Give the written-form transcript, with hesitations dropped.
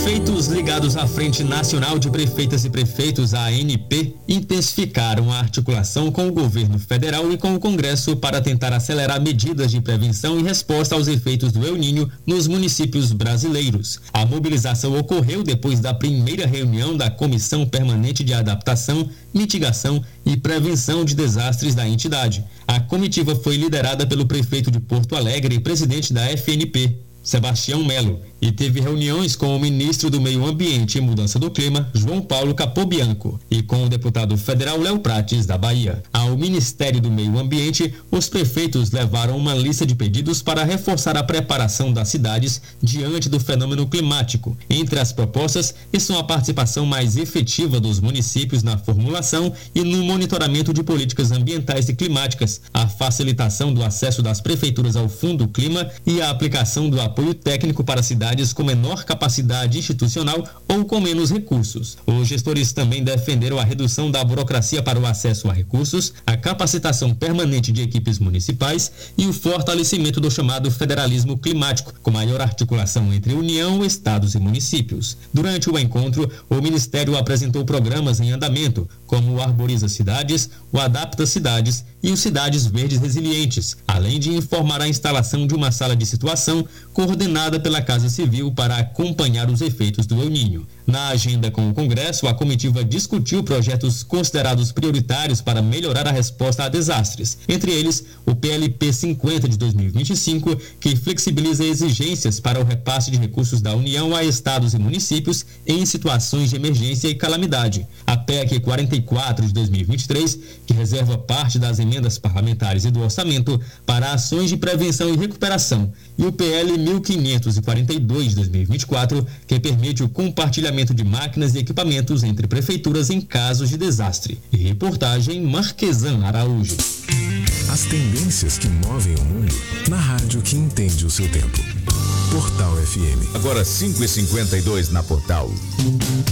Prefeitos ligados à Frente Nacional de Prefeitas e Prefeitos, a ANP, intensificaram a articulação com o governo federal e com o Congresso para tentar acelerar medidas de prevenção e resposta aos efeitos do El Niño nos municípios brasileiros. A mobilização ocorreu depois da primeira reunião da Comissão Permanente de Adaptação, Mitigação e Prevenção de Desastres da entidade. A comitiva foi liderada pelo prefeito de Porto Alegre e presidente da FNP, Sebastião Melo, e teve reuniões com o ministro do Meio Ambiente e Mudança do Clima, João Paulo Capobianco, e com o deputado federal Léo Prates, da Bahia. Ao Ministério do Meio Ambiente, os prefeitos levaram uma lista de pedidos para reforçar a preparação das cidades diante do fenômeno climático. Entre as propostas estão a participação mais efetiva dos municípios na formulação e no monitoramento de políticas ambientais e climáticas, a facilitação do acesso das prefeituras ao Fundo Clima e a aplicação do apoio técnico para cidades com menor capacidade institucional ou com menos recursos. Os gestores também defenderam a redução da burocracia para o acesso a recursos, a capacitação permanente de equipes municipais e o fortalecimento do chamado federalismo climático, com maior articulação entre União, estados e municípios. Durante o encontro, o Ministério apresentou programas em andamento, como o Arboriza Cidades, o Adapta Cidades e o Cidades Verdes Resilientes, além de informar a instalação de uma sala de situação coordenada pela Casa Civil para acompanhar os efeitos do El Niño. Na agenda com o Congresso, a comitiva discutiu projetos considerados prioritários para melhorar a resposta a desastres, entre eles o PLP 50 de 2025, que flexibiliza exigências para o repasse de recursos da União a estados e municípios em situações de emergência e calamidade, a PEC 44 de 2023, que reserva parte das emendas parlamentares e do orçamento para ações de prevenção e recuperação, e o PL 1542 de 2024, que permite o compartilhamento de máquinas e equipamentos entre prefeituras em casos de desastre. E reportagem Marquesan Araújo. As tendências que movem o mundo na rádio que entende o seu tempo. Portal FM. Agora 5h52 na Portal.